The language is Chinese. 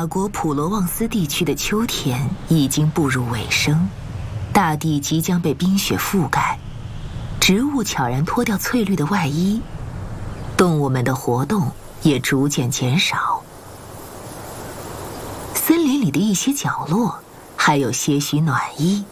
法国普罗旺斯地区的秋天已经步入尾声，大地即将被冰雪覆盖，植物悄然脱掉翠绿的外衣，动物们的活动也逐渐减少。森林里的一些角落还有些许暖意。